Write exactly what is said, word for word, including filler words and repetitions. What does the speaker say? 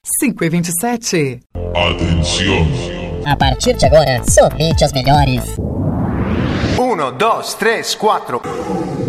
cinco e vinte e sete. Atenção! A partir de agora, somente as melhores. Um, dois, três, quatro.